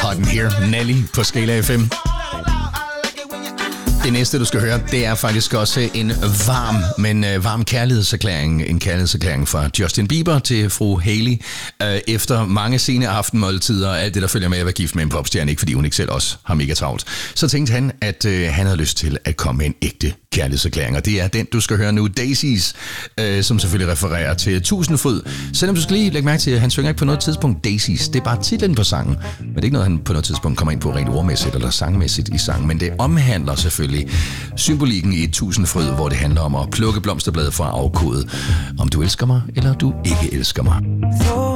Hot in Here. Nelly på Skala FM. Det næste, du skal høre, det er faktisk også en varm kærlighedserklæring. En kærlighedserklæring fra Justin Bieber til fru Hailey. Efter mange sene aftenmåltider og alt det, der følger med at være gift med en popstjerne, ikke fordi hun ikke selv også har mega travlt, så tænkte han, at han havde lyst til at komme med en ægte kærlighedserklæring. Og det er den, du skal høre nu. Daisies, som selvfølgelig refererer til Tusindfryd. Selvom du skal lige lægge mærke til, at han synger ikke på noget tidspunkt Daisies. Det er bare titlen på sangen. Men det er ikke noget, han på noget tidspunkt kommer ind på rent ordmæssigt eller sangmæssigt i sangen. Men det omhandler selvfølgelig symbolikken i Tusindfryd, hvor det handler om at plukke blomsterblade fra afkodet. Om du elsker mig, eller du ikke elsker mig.